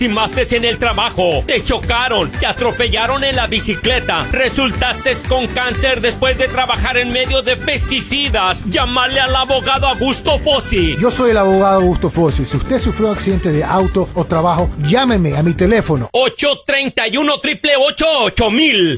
lastimaste en el trabajo, te chocaron, te atropellaron en la bicicleta, resultaste con cáncer después de trabajar en medio de pesticidas, llámale al abogado Augusto Fossi. Yo soy el abogado Augusto Fossi. Si usted sufrió un accidente de auto o trabajo, llámeme a mi teléfono 831-888-8000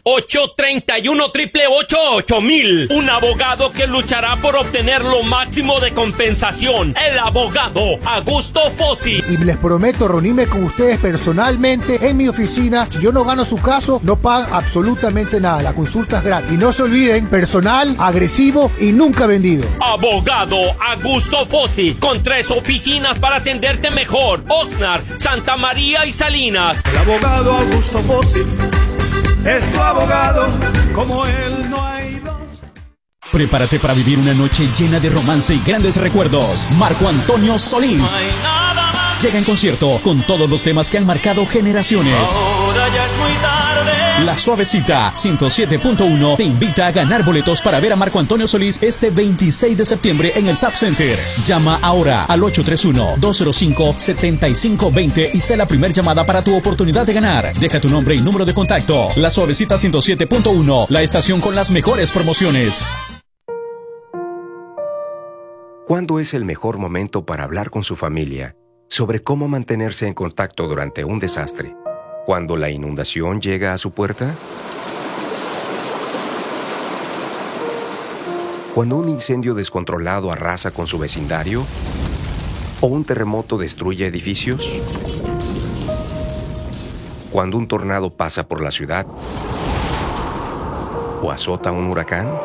831-888-8000. Un abogado que luchará por obtener lo máximo de compensación. El abogado Augusto Fossi. Y les prometo reunirme con ustedes personalmente en mi oficina. Si yo no gano su caso, no pagan absolutamente nada. La consulta es gratis. Y no se olviden, personal, agresivo y nunca vendido. Abogado Augusto Fossi, con 3 oficinas para atenderte mejor: Oxnard, Santa María y Salinas. El abogado Augusto Fossi es tu abogado, como él no hay dos. Prepárate para vivir una noche llena de romance y grandes recuerdos. Marco Antonio Solís llega en concierto con todos los temas que han marcado generaciones. Ahora ya es muy tarde. La Suavecita 107.1 te invita a ganar boletos para ver a Marco Antonio Solís este 26 de septiembre en el Zap Center. Llama ahora al 831-205-7520 y sé la primera llamada para tu oportunidad de ganar. Deja tu nombre y número de contacto. La Suavecita 107.1, la estación con las mejores promociones. ¿Cuándo es el mejor momento para hablar con su familia sobre cómo mantenerse en contacto durante un desastre? ¿Cuando la inundación llega a su puerta? ¿Cuando un incendio descontrolado arrasa con su vecindario? ¿O un terremoto destruye edificios? ¿Cuando un tornado pasa por la ciudad? ¿O azota un huracán?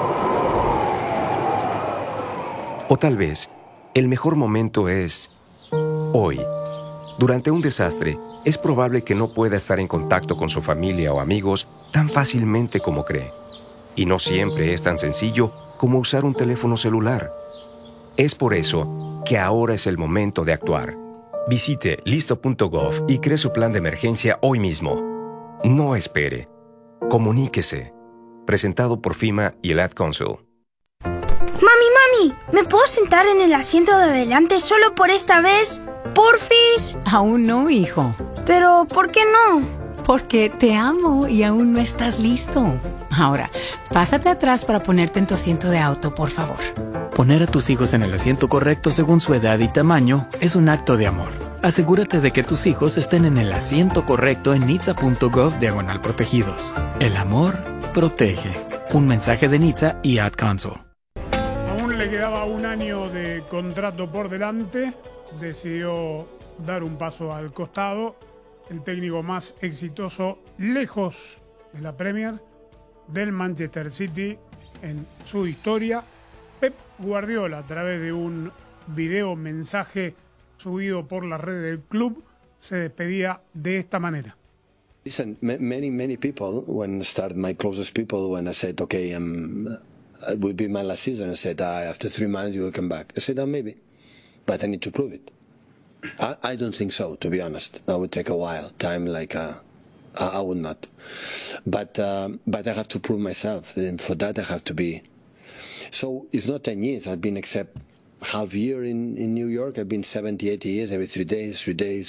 O tal vez, el mejor momento es hoy. Durante un desastre, es probable que no pueda estar en contacto con su familia o amigos tan fácilmente como cree. Y no siempre es tan sencillo como usar un teléfono celular. Es por eso que ahora es el momento de actuar. Visite listo.gov y cree su plan de emergencia hoy mismo. No espere. Comuníquese. Presentado por FEMA y el Ad Council. Mami, ¿me puedo sentar en el asiento de adelante solo por esta vez? ¿Porfis? Aún no, hijo. ¿Pero por qué no? Porque te amo y aún no estás listo. Ahora, pásate atrás para ponerte en tu asiento de auto, por favor. Poner a tus hijos en el asiento correcto según su edad y tamaño es un acto de amor. Asegúrate de que tus hijos estén en el asiento correcto en nitsa.gov/protegidos. El amor protege. Un mensaje de NHTSA y Ad Council. Aún le quedaba un año de contrato por delante. Decidió dar un paso al costado. El técnico más exitoso lejos de la Premier del Manchester City en su historia, Pep Guardiola, a través de un video mensaje subido por la red del club, se despedía de esta manera. Listen, many people, when started my closest people, when I said, okay, it will be my last season, I said, after 3 months you will come back. I said, maybe, but I need to prove it. I don't think so, to be honest. I would take a while, time like I would not. But I have to prove myself, and for that I have to be. So it's not 10 years. I've been except half year in New York. I've been 70, 80 years, every 3 days.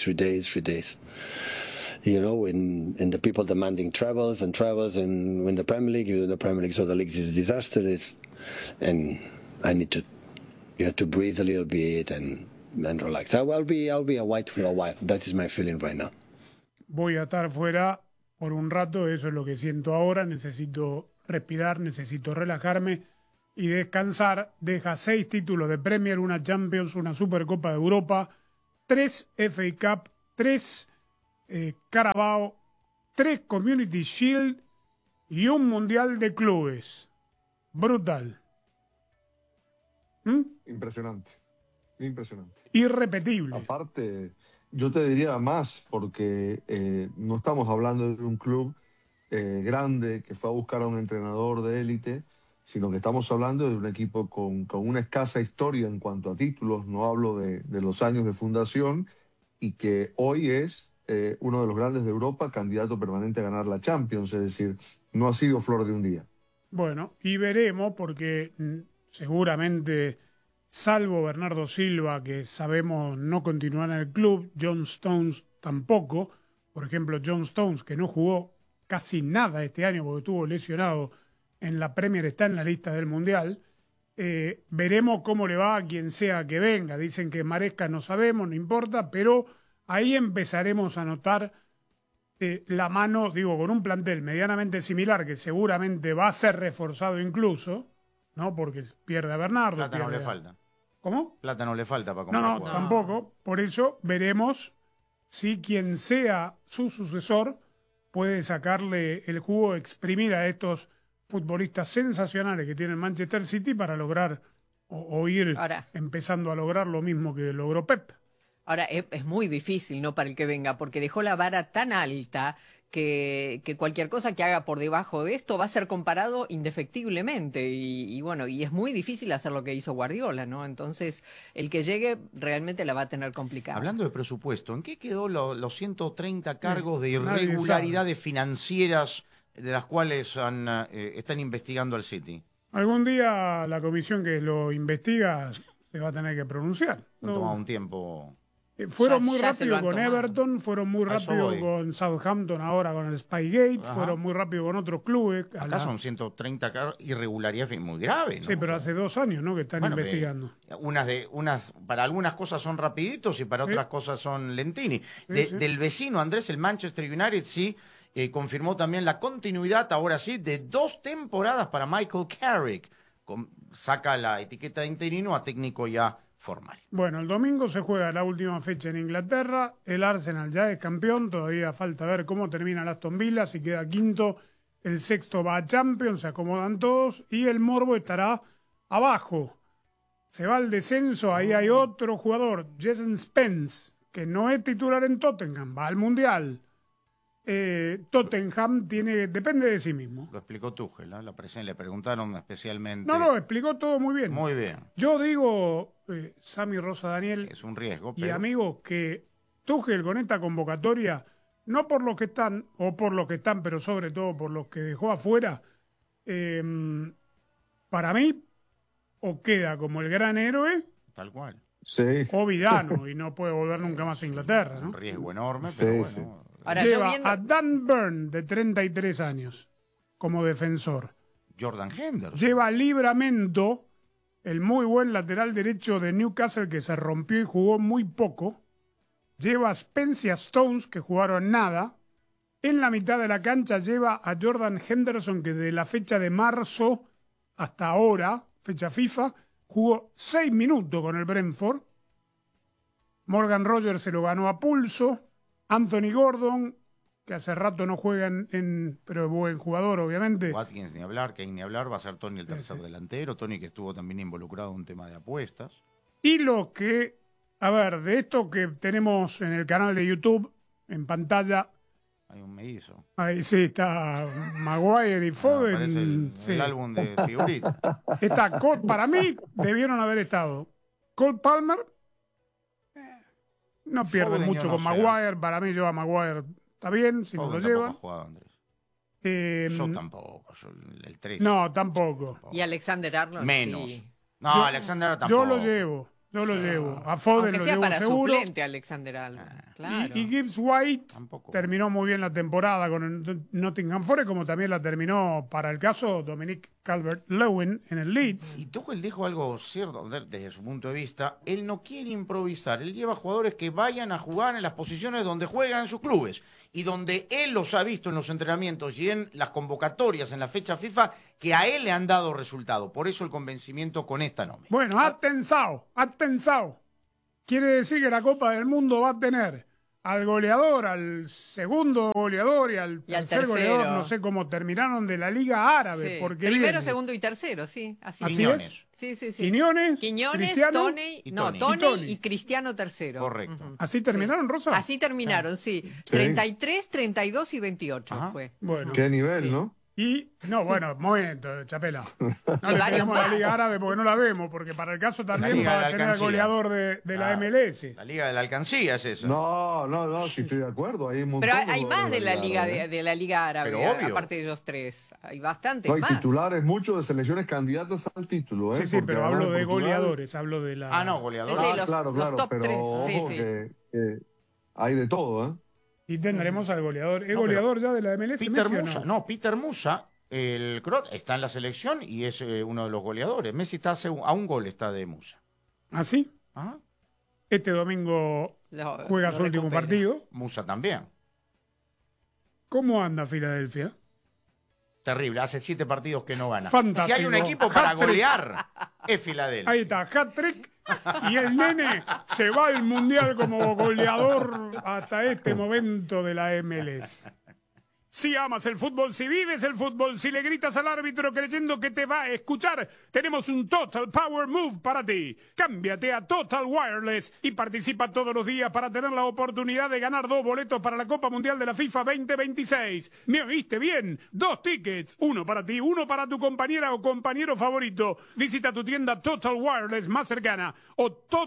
You know, and the people demanding travels, and when the Premier League, the Premier League, so the league is a disaster. And I need to, to breathe a little bit and relax. I'll be away for a while. That is my feeling right now. Voy a estar fuera por un rato, eso es lo que siento ahora. Necesito respirar, necesito relajarme y descansar. Deja 6 títulos de Premier, una Champions, una Supercopa de Europa, 3 FA Cup, 3 Carabao, 3 Community Shield y un Mundial de Clubes. Brutal. Impresionante. Irrepetible. Aparte, yo te diría más, porque no estamos hablando de un club grande que fue a buscar a un entrenador de élite, sino que estamos hablando de un equipo con una escasa historia en cuanto a títulos. No hablo de los años de fundación, y que hoy es uno de los grandes de Europa, candidato permanente a ganar la Champions. Es decir, no ha sido flor de un día. Bueno, y veremos, porque seguramente salvo Bernardo Silva, que sabemos no continuará en el club, John Stones tampoco. Por ejemplo, John Stones, que no jugó casi nada este año porque estuvo lesionado en la Premier, está en la lista del Mundial. Veremos cómo le va a quien sea que venga. Dicen que Maresca no sabemos, no importa, pero ahí empezaremos a notar la mano, digo, con un plantel medianamente similar, que seguramente va a ser reforzado incluso, ¿no? Porque pierde a Bernardo. Plata no le falta. ¿Cómo? Plata no le falta para comprar jugadores. Tampoco. Por eso veremos si quien sea su sucesor puede sacarle el jugo, exprimir a estos futbolistas sensacionales que tiene el Manchester City para lograr o ir empezando a lograr lo mismo que logró Pep. Ahora, es muy difícil, ¿no?, para el que venga, porque dejó la vara tan alta que cualquier cosa que haga por debajo de esto va a ser comparado indefectiblemente. Y bueno, y es muy difícil hacer lo que hizo Guardiola, ¿no? Entonces, el que llegue realmente la va a tener complicada. Hablando de presupuesto, ¿en qué quedó los 130 cargos de irregularidades financieras de las cuales están investigando al City? Algún día la comisión que lo investiga se va a tener que pronunciar. ¿No toma un tiempo? Fueron muy rápido con Everton, fueron muy rápido con Southampton, ahora con el Spygate, fueron muy rápido con otros clubes. Acá son 130 irregularidades muy graves, ¿no? Sí, pero hace 2 años, ¿no?, que están investigando. Para algunas cosas son rapiditos y para otras cosas son lentini. Del vecino Andrés, el Manchester United, sí, confirmó también la continuidad, ahora sí, de 2 temporadas para Michael Carrick. Saca la etiqueta de interino a técnico ya formal. Bueno, el domingo se juega la última fecha en Inglaterra. El Arsenal ya es campeón. Todavía falta ver cómo termina el Aston Villa. Si queda quinto, el sexto va a Champions. Se acomodan todos. Y el morbo estará abajo. Se va al descenso. Ahí hay otro jugador, Jesse Spence, que no es titular en Tottenham. Va al Mundial. Tottenham depende de sí mismo. Lo explicó Tuchel, ¿no? Le preguntaron especialmente. No, explicó todo muy bien. Muy bien. Yo digo, Sammy Rosa Daniel, es un riesgo, y amigos, que Tuchel con esta convocatoria, no por los que están, o por los que están, pero sobre todo por los que dejó afuera, para mí, o queda como el gran héroe, tal cual, o villano, y no puede volver nunca más a Inglaterra, ¿no? Un riesgo enorme, pero bueno. Ahora, lleva a Dan Burn, de 33 años, como defensor. Jordan Henderson. Lleva a Livramento, el muy buen lateral derecho de Newcastle, que se rompió y jugó muy poco. Lleva a Spencer Stones, que jugaron nada. En la mitad de la cancha lleva a Jordan Henderson, que de la fecha de marzo hasta ahora, fecha FIFA, jugó 6 minutos con el Brentford. Morgan Rogers se lo ganó a pulso. Anthony Gordon, que hace rato no juega pero es buen jugador, obviamente. Watkins ni hablar, Kane ni hablar, va a ser Tony el tercer delantero. Tony, que estuvo también involucrado en un tema de apuestas. Y lo que, de esto que tenemos en el canal de YouTube, en pantalla. Hay un mellizo. Ahí sí está Maguire y Foden. Parece el álbum de figuritas. Para mí, debieron haber estado Cole Palmer. No pierden Foden, mucho con Maguire. Para mí, yo a Maguire está bien, si Foden no lo llevan. Jugado, Andrés. Yo tampoco, el 3. No, tampoco. Y Alexander Arnold. Menos. Sí. No, Alexander Arnold tampoco. Yo lo llevo. A Foden aunque lo sea llevo para seguro. suplente Alexander Arnold. Claro. Y Gibbs White tampoco. Terminó muy bien la temporada con el Nottingham Forest, como también la terminó, para el caso, Dominic Calvert-Lewin en el Leeds. Y Tuchel dijo algo cierto desde su punto de vista. Él no quiere improvisar. Él lleva jugadores que vayan a jugar en las posiciones donde juegan en sus clubes y donde él los ha visto en los entrenamientos y en las convocatorias en la fecha FIFA, que a él le han dado resultado. Por eso el convencimiento con esta nómina. Bueno, atensao. Quiere decir que la Copa del Mundo va a tener al goleador, al segundo goleador y al tercer goleador, no sé cómo terminaron, de la Liga Árabe. Sí. Porque primero, segundo y tercero, sí. Así es. Sí. Quiñones, Tony y Cristiano tercero. Correcto. ¿Así terminaron, Rosa? Así terminaron, sí. 33, 32 y 28 fue. Bueno. Qué nivel, ¿no? Y, no, bueno, momento, Chapela. No le tenemos la Liga Árabe porque no la vemos, porque para el caso también va a tener al goleador de la MLS. La Liga de la Alcancía es eso. No, sí estoy de acuerdo. Hay un montón Pero hay más de la Liga de la Liga Árabe, Pero aparte de ellos tres. Hay bastantes No, hay más. titulares muchos de selecciones candidatas al título. Sí, porque pero además hablo de Portugal- goleadores, hablo de la... Ah, no, goleadores. Sí, los claro, top pero 3. ojo Sí. que hay de todo, ¿eh? Y tendremos al goleador. ¿Es No, goleador ya de la MLS? Peter Messi, o Musa, no, Peter Musa, el croata, está en la selección y es uno de los goleadores. Messi está a un gol está de Musa. ¿Ah, sí? Ajá. Este domingo juega su último partido. Musa también. ¿Cómo anda Filadelfia? Terrible, hace 7 partidos que no gana. Fantástico. Si hay un equipo para Hat-trick. golear, es Filadelfia. Ahí está, hat-trick. Y el nene se va al Mundial como goleador hasta este momento de la MLS. Si amas el fútbol, si vives el fútbol, si le gritas al árbitro creyendo que te va a escuchar, tenemos un Total Power Move para ti. Cámbiate a Total Wireless y participa todos los días para tener la oportunidad de ganar 2 boletos para la Copa Mundial de la FIFA 2026. ¿Me oíste bien? 2 tickets, uno para ti, uno para tu compañera o compañero favorito. Visita tu tienda Total Wireless más cercana o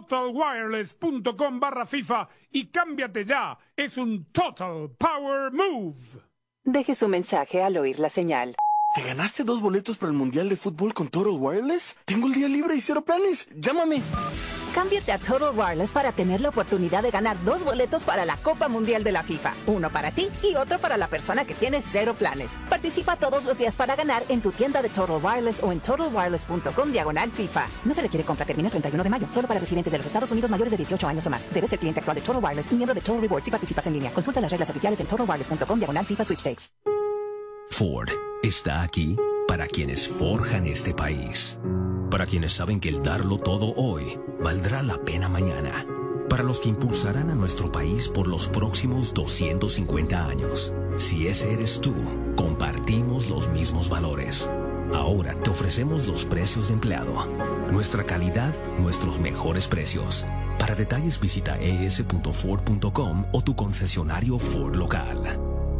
totalwireless.com/FIFA y cámbiate ya. Es un Total Power Move. Deje su mensaje al oír la señal. ¿Te ganaste 2 boletos para el Mundial de Fútbol con Total Wireless? Tengo el día libre y 0 planes. Llámame. Cámbiate a Total Wireless para tener la oportunidad de ganar 2 boletos para la Copa Mundial de la FIFA. Uno para ti y otro para la persona que tiene 0 planes. Participa todos los días para ganar en tu tienda de Total Wireless o en totalwireless.com/FIFA. No se requiere compra. Termina el 31 de mayo. Solo para residentes de los Estados Unidos mayores de 18 años o más. Debes ser cliente actual de Total Wireless y miembro de Total Rewards si participas en línea. Consulta las reglas oficiales en totalwireless.com/FIFA Sweepstakes. Ford está aquí para quienes forjan este país. Para quienes saben que el darlo todo hoy valdrá la pena mañana. Para los que impulsarán a nuestro país por los próximos 250 años. Si ese eres tú, compartimos los mismos valores. Ahora te ofrecemos los precios de empleado. Nuestra calidad, nuestros mejores precios. Para detalles visita es.ford.com o tu concesionario Ford local.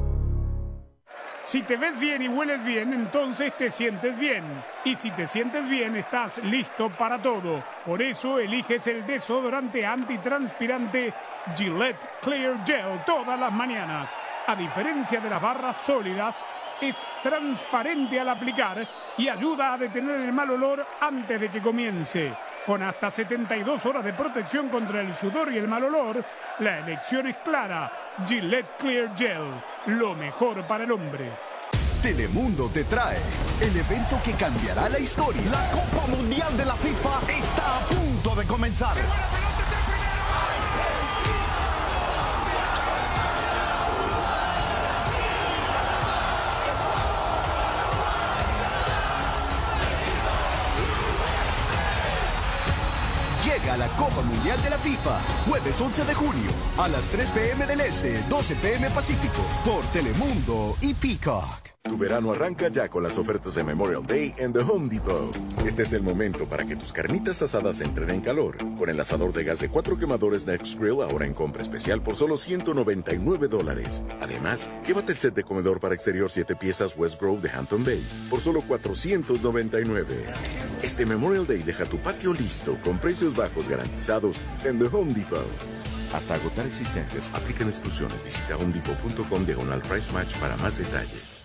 Si te ves bien y hueles bien, entonces te sientes bien. Y si te sientes bien, estás listo para todo. Por eso eliges el desodorante antitranspirante Gillette Clear Gel todas las mañanas. A diferencia de las barras sólidas, es transparente al aplicar y ayuda a detener el mal olor antes de que comience. Con hasta 72 horas de protección contra el sudor y el mal olor, la elección es clara. Gillette Clear Gel, lo mejor para el hombre. Telemundo te trae el evento que cambiará la historia. La Copa Mundial de la FIFA está a punto de comenzar. Llega la Copa Mundial de la FIFA, jueves 11 de junio, a las 3 p.m. del Este, 12 p.m. Pacífico, por Telemundo y Peacock. Tu verano arranca ya con las ofertas de Memorial Day en The Home Depot. Este es el momento para que tus carnitas asadas entren en calor. Con el asador de gas de 4 quemadores Next Grill ahora en compra especial por solo $199. Además, llévate el set de comedor para exterior 7 piezas West Grove de Hampton Bay por solo $499. Este Memorial Day deja tu patio listo con precios bajos garantizados en The Home Depot. Hasta agotar existencias, aplican exclusiones. Visita homedepot.com/price match para más detalles.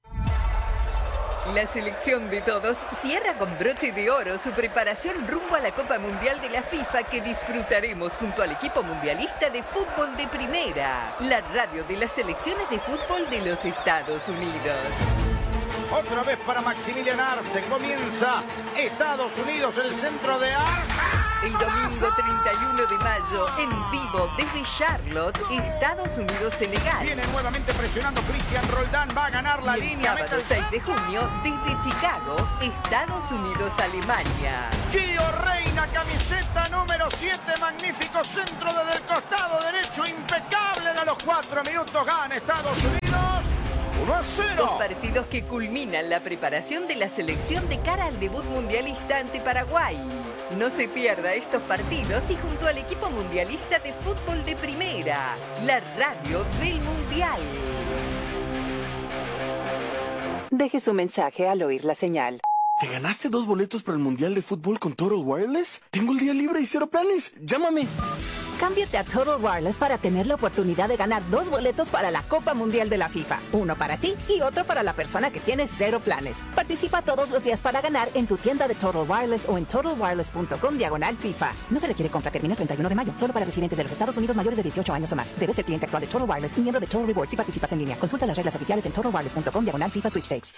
La selección de todos cierra con broche de oro su preparación rumbo a la Copa Mundial de la FIFA que disfrutaremos junto al equipo mundialista de fútbol de primera, la radio de las selecciones de fútbol de los Estados Unidos. Otra vez para Maximilian Arte, comienza Estados Unidos, el centro de Arte. El domingo 31 de mayo, en vivo desde Charlotte, Estados Unidos-Senegal. Viene nuevamente presionando Cristian Roldán, va a ganar la y línea. El sábado 6 de junio, desde Chicago, Estados Unidos-Alemania. Gio Reina, camiseta número 7, magnífico centro desde el costado derecho, impecable de los 4 minutos, gana Estados Unidos. 1-0. Dos partidos que culminan la preparación de la selección de cara al debut mundialista ante Paraguay. No se pierda estos partidos y junto al equipo mundialista de fútbol de primera, la radio del Mundial. Deje su mensaje al oír la señal. ¿Te ganaste 2 boletos para el Mundial de Fútbol con Total Wireless? Tengo el día libre y 0 planes. Llámame. Cámbiate a Total Wireless para tener la oportunidad de ganar 2 boletos para la Copa Mundial de la FIFA. Uno para ti y otro para la persona que tiene 0 planes. Participa todos los días para ganar en tu tienda de Total Wireless o en totalwireless.com/FIFA. No se requiere compra, termina el 31 de mayo. Solo para residentes de los Estados Unidos mayores de 18 años o más. Debes ser cliente actual de Total Wireless y miembro de Total Rewards si participas en línea. Consulta las reglas oficiales en totalwireless.com/FIFA Sweepstakes.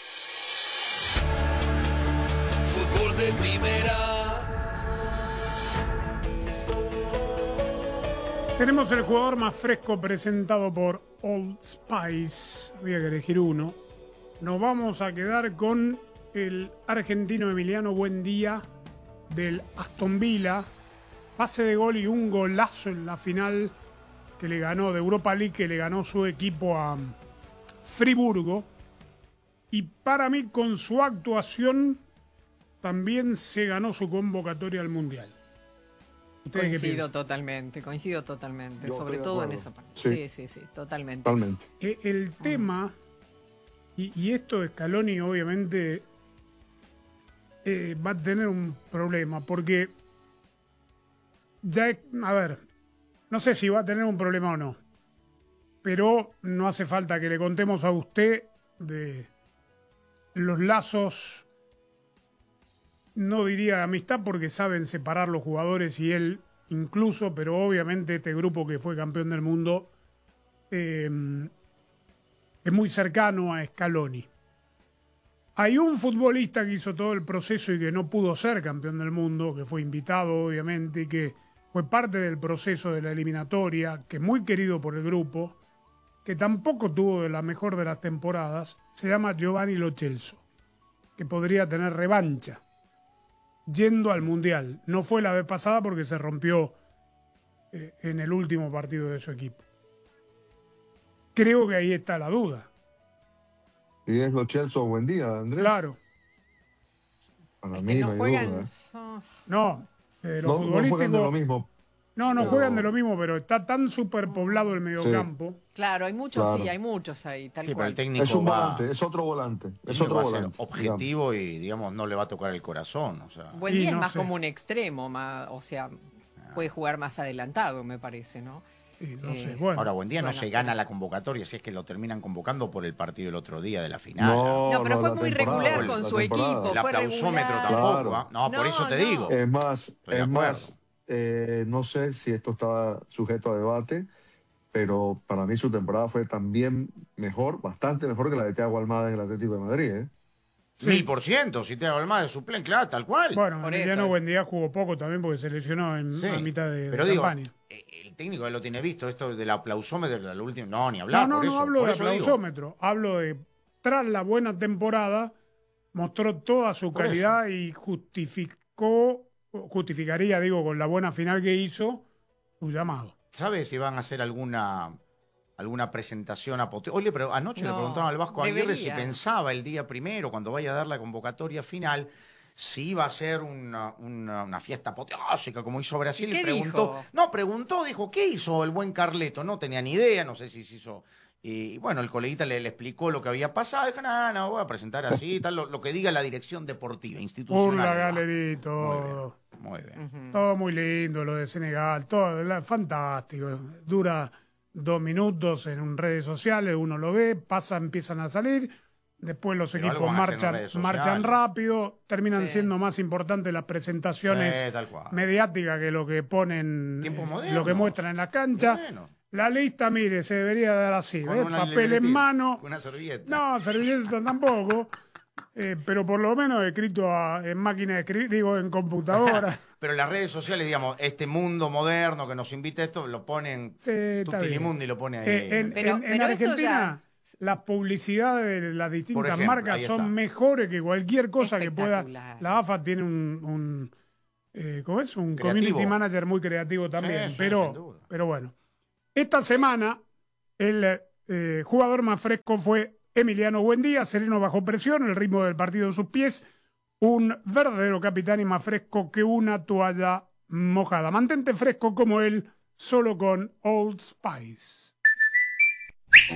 Fútbol de primera. Tenemos el jugador más fresco presentado por Old Spice. Había que elegir uno. Nos vamos a quedar con el argentino Emiliano Buendía del Aston Villa. Pase de gol y un golazo en la final que le ganó de Europa League, que le ganó su equipo a Friburgo. Y para mí, con su actuación, también se ganó su convocatoria al Mundial. Coincido totalmente, Yo sobre estoy todo de en acuerdo. esa parte. Sí, totalmente. El tema, y esto Scaloni obviamente va a tener un problema, porque a ver, no sé si va a tener un problema o no, pero no hace falta que le contemos a usted de los lazos, no diría de amistad porque saben separar los jugadores y él incluso, pero obviamente este grupo que fue campeón del mundo es muy cercano a Scaloni. Hay un futbolista que hizo todo el proceso y que no pudo ser campeón del mundo, que fue invitado obviamente y que fue parte del proceso de la eliminatoria, que es muy querido por el grupo, que tampoco tuvo la mejor de las temporadas, se llama Giovanni Lo Celso, que podría tener revancha yendo al Mundial. No fue la vez pasada porque se rompió en el último partido de su equipo. Creo que ahí está la duda. ¿Y es Lo Celso Buendía, Andrés? Claro. Para mí no hay duda. No, No juegan de lo mismo. No juegan de lo mismo, pero está tan superpoblado el mediocampo. Claro, hay muchos, sí, hay muchos ahí, tal cual. Pero el técnico es un volante, es otro volante. Es otro va a volante. ser objetivo y, digamos, no le va a tocar el corazón. O sea. Buendía es más como un extremo, o sea, puede jugar más adelantado, me parece, ¿no? No sé. Bueno, ahora, Buendía no se gana la convocatoria si es que lo terminan convocando por el partido el otro día de la final. No, pero fue muy regular con su equipo. El aplausómetro tampoco. No, por eso te digo. Es más, no sé si esto está sujeto a debate, pero para mí su temporada fue también mejor, bastante mejor que la de Thiago Almada en el Atlético de Madrid, ¿eh? 1000%, si Thiago Almada es suplente, claro, tal cual. Bueno, Emiliano Buendía jugó poco también porque se lesionó a mitad de campaña. El técnico él lo tiene visto, esto del aplausómetro del último, ni hablar. No eso, hablo por de eso aplausómetro, hablo de tras la buena temporada mostró toda su calidad y justificaría, con la buena final que hizo, su llamado. ¿Sabes si van a hacer alguna presentación apoteósica? Oye, pero anoche le preguntaron al Vasco Aguirre si pensaba el día primero, cuando vaya a dar la convocatoria final, si iba a ser una fiesta apoteósica como hizo Brasil. ¿Qué preguntó, dijo, ¿qué hizo el buen Carleto? No tenía ni idea, no sé si se hizo. Y bueno, el coleguita le explicó lo que había pasado. Dijo, no, voy a presentar así, tal, lo que diga la dirección deportiva, institucional. Por la galería, todo. Muy bien. Todo muy lindo, lo de Senegal, todo fantástico. Dura 2 minutos en redes sociales, uno lo ve, empiezan a salir. Después los equipos marchan rápido, terminan siendo más importantes las presentaciones mediáticas que lo que ponen, lo que muestran en la cancha. Bueno. La lista, mire, se debería dar así, ¿ves? Papel en mano. Con una servilleta. No, servilleta tampoco, pero por lo menos escrito en máquina de escribir, en computadora. Pero en las redes sociales, digamos, este mundo moderno que nos invita a esto, lo ponen, Tutilimundi lo pone ahí. En Argentina, las publicidades de las distintas marcas son mejores que cualquier cosa que pueda. La AFA tiene un community manager muy creativo también, pero bueno. Esta semana el jugador más fresco fue Emiliano Buendía, sereno bajo presión, el ritmo del partido en sus pies, un verdadero capitán y más fresco que una toalla mojada. Mantente fresco como él, solo con Old Spice.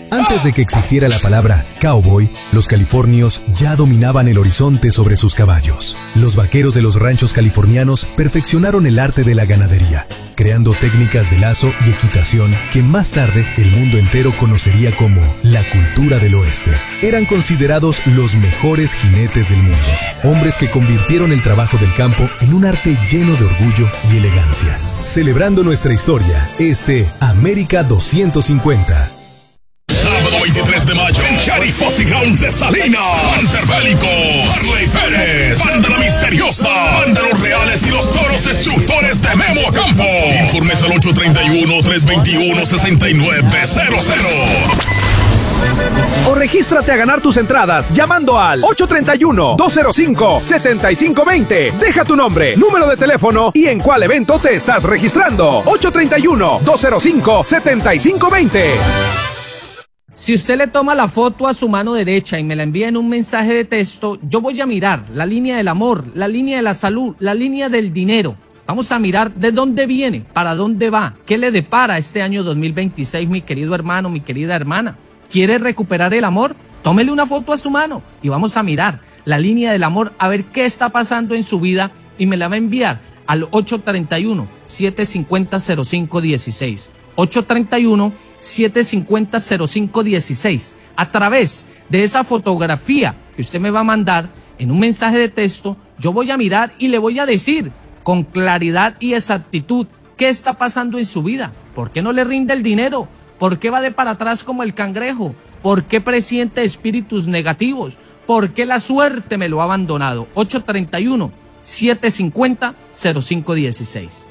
Antes de que existiera la palabra cowboy, los californios ya dominaban el horizonte sobre sus caballos. Los vaqueros de los ranchos californianos perfeccionaron el arte de la ganadería, creando técnicas de lazo y equitación que más tarde el mundo entero conocería como la cultura del oeste. Eran considerados los mejores jinetes del mundo, hombres que convirtieron el trabajo del campo en un arte lleno de orgullo y elegancia. Celebrando nuestra historia, América 250. Sábado 23 de mayo, en Sheriff Fossey Ground de Salinas. Panther Bélico, Harley Pérez, Banda La Misteriosa, Banda Los Reales y los Toros Destructores de Memo Acampo. Informes al 831-321-6900. O regístrate a ganar tus entradas llamando al 831-205-7520. Deja tu nombre, número de teléfono y en cuál evento te estás registrando. 831-205-7520. Si usted le toma la foto a su mano derecha y me la envía en un mensaje de texto, yo voy a mirar la línea del amor, la línea de la salud, la línea del dinero. Vamos a mirar de dónde viene, para dónde va, qué le depara este año 2026, mi querido hermano, mi querida hermana. ¿Quiere recuperar el amor? Tómele una foto a su mano y vamos a mirar la línea del amor, a ver qué está pasando en su vida y me la va a enviar al 831-750-0516. 831-750-0516. A través de esa fotografía que usted me va a mandar en un mensaje de texto, yo voy a mirar y le voy a decir con claridad y exactitud qué está pasando en su vida. ¿Por qué no le rinde el dinero? ¿Por qué va de para atrás como el cangrejo? ¿Por qué presiente espíritus negativos? ¿Por qué la suerte me lo ha abandonado? 831-750-0516.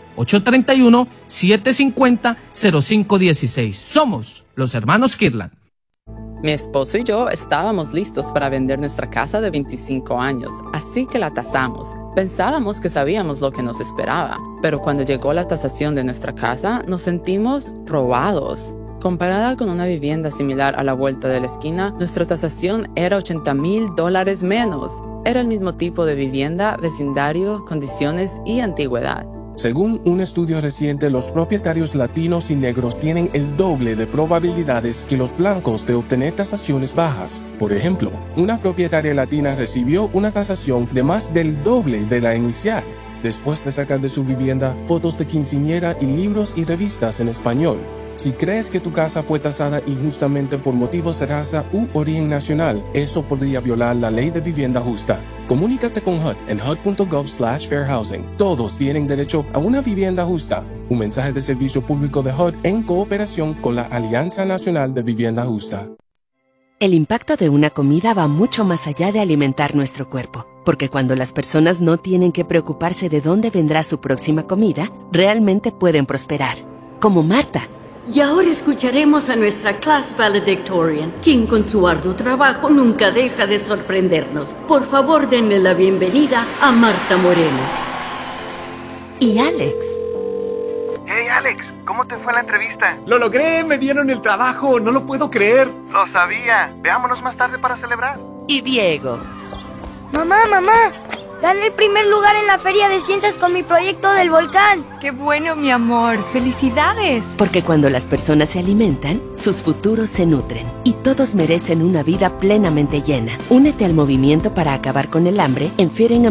831-750-0516. Somos los hermanos Kirtland. Mi esposo y yo estábamos listos para vender nuestra casa de 25 años, así que la tasamos. Pensábamos que sabíamos lo que nos esperaba, pero cuando llegó la tasación de nuestra casa, nos sentimos robados. Comparada con una vivienda similar a la vuelta de la esquina, nuestra tasación era $80,000 menos. Era el mismo tipo de vivienda, vecindario, condiciones y antigüedad. Según un estudio reciente, los propietarios latinos y negros tienen el doble de probabilidades que los blancos de obtener tasaciones bajas. Por ejemplo, una propietaria latina recibió una tasación de más del doble de la inicial, después de sacar de su vivienda fotos de quinceañera y libros y revistas en español. Si crees que tu casa fue tasada injustamente por motivos de raza u origen nacional, eso podría violar la ley de vivienda justa. Comunícate con HUD en hud.gov/fairhousing. Todos tienen derecho a una vivienda justa. Un mensaje de servicio público de HUD en cooperación con la Alianza Nacional de Vivienda Justa. El impacto de una comida va mucho más allá de alimentar nuestro cuerpo, porque cuando las personas no tienen que preocuparse de dónde vendrá su próxima comida, realmente pueden prosperar. Como Marta. Y ahora escucharemos a nuestra class valedictorian, quien con su arduo trabajo nunca deja de sorprendernos. Por favor, denle la bienvenida a Marta Moreno. Y Alex. Hey Alex, ¿cómo te fue la entrevista? ¡Lo logré! ¡Me dieron el trabajo! ¡No lo puedo creer! Lo sabía. Veámonos más tarde para celebrar. Y Diego. Mamá, gané el primer lugar en la Feria de Ciencias con mi proyecto del volcán. ¡Qué bueno, mi amor! ¡Felicidades! Porque cuando las personas se alimentan, sus futuros se nutren. Y todos merecen una vida plenamente llena. Únete al movimiento para acabar con el hambre en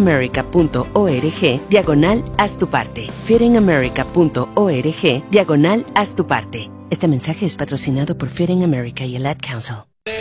feedingamerica.org/haz tu parte. feedingamerica.org/haz tu parte. Este mensaje es patrocinado por Feeding America y el Ad Council.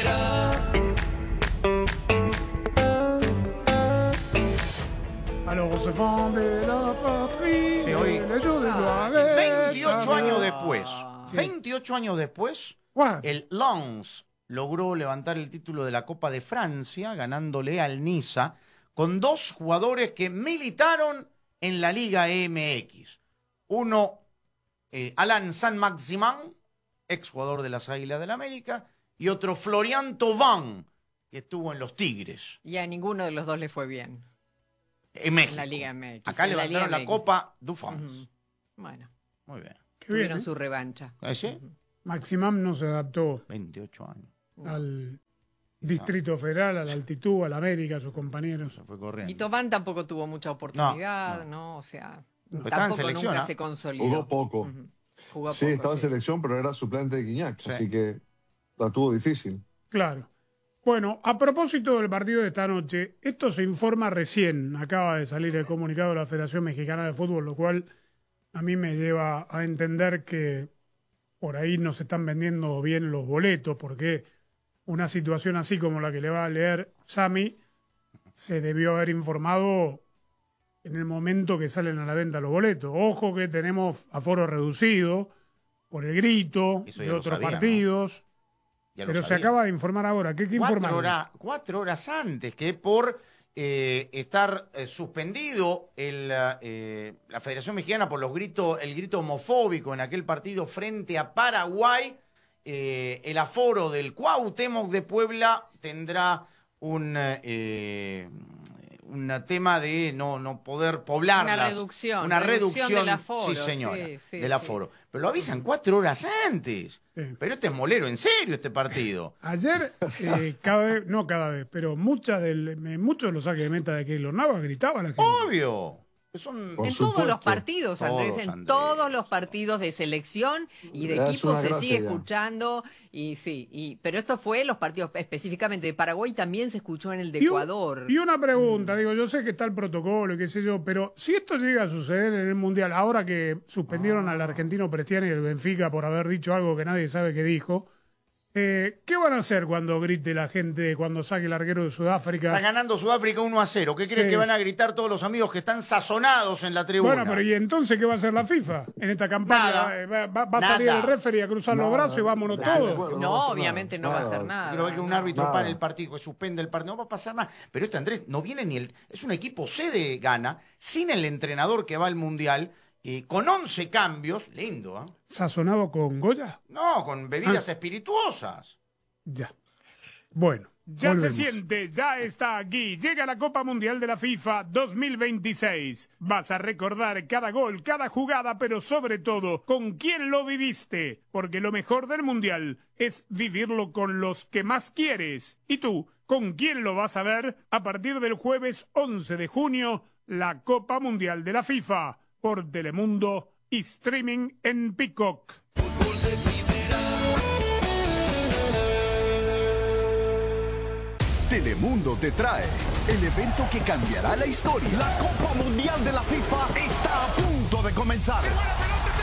Alors se de la patrie. Sí, hoy, 28 años después. 28 años después, el Lens logró levantar el título de la Copa de Francia, ganándole al Niza, con dos jugadores que militaron en la Liga MX. Uno, Alain Saint-Maximin, exjugador de las Águilas del América, y otro, Florian Thauvin, que estuvo en los Tigres. Y a ninguno de los dos le fue bien. En México. En la Liga MX. Acá levantaron la Copa du France. Bueno. Muy bien. Tuvieron su revancha. ¿Sí? Maximam no se adaptó 28 años. al Distrito Federal, a la altitud, a la América, a sus compañeros. Se fue corriendo. Y Thauvin tampoco tuvo mucha oportunidad, ¿no? O sea, tampoco nunca se consolidó. Jugó poco. Jugó sí, poco, estaba en selección, pero era suplente de Guiñac, así que la tuvo difícil. Claro. Bueno, a propósito del partido de esta noche, esto se informa recién, acaba de salir el comunicado de la Federación Mexicana de Fútbol, lo cual a mí me lleva a entender que por ahí no se están vendiendo bien los boletos, porque una situación así como la que le va a leer Sammy se debió haber informado en el momento que salen a la venta los boletos. Ojo que tenemos aforo reducido por el grito de otros partidos. ¿No? Pero se acaba de informar ahora. ¿Qué informaron? 4 horas antes, que por estar suspendido la Federación Mexicana por el grito homofóbico en aquel partido frente a Paraguay, el aforo del Cuauhtémoc de Puebla tendrá un tema de no poder poblar una reducción del aforo, sí señora, sí, del aforo. Pero lo avisan 4 horas antes. Sí. Pero este es molero en serio, este partido. Ayer, cada vez, pero muchos de los saques de meta de Keylor Navas gritaba la gente. Obvio. En todos los partidos, Andrés, todos los partidos de selección y de equipo se sigue escuchando, pero esto fue los partidos específicamente de Paraguay, también se escuchó en el de Ecuador. Y una pregunta, digo, yo sé que está el protocolo y qué sé yo, pero si esto llega a suceder en el Mundial, ahora que suspendieron al argentino Prestiani y el Benfica por haber dicho algo que nadie sabe que dijo, ¿qué van a hacer cuando grite la gente, cuando saque el arquero de Sudáfrica? Está ganando Sudáfrica 1-0. ¿Qué crees que van a gritar todos los amigos que están sazonados en la tribuna? Bueno, pero ¿y entonces qué va a hacer la FIFA en esta campaña? ¿Va a salir el referee a cruzar los brazos y vámonos todos? No, obviamente no va a hacer nada. Quiero ver que un árbitro para el partido, que suspende el partido, no va a pasar nada. Pero Andrés, no viene ni es un equipo C de Ghana, sin el entrenador que va al Mundial, con 11 cambios, lindo, ¿eh? ¿Sazonado con Goya? No, con bebidas espirituosas. Ya. Bueno, ya volvemos. Se siente, ya está aquí. Llega la Copa Mundial de la FIFA 2026. Vas a recordar cada gol, cada jugada, pero sobre todo, con quién lo viviste. Porque lo mejor del Mundial es vivirlo con los que más quieres. ¿Y tú, con quién lo vas a ver? A partir del jueves 11 de junio, la Copa Mundial de la FIFA. Por Telemundo y streaming en Peacock. Telemundo te trae el evento que cambiará la historia. La Copa Mundial de la FIFA está a punto de comenzar.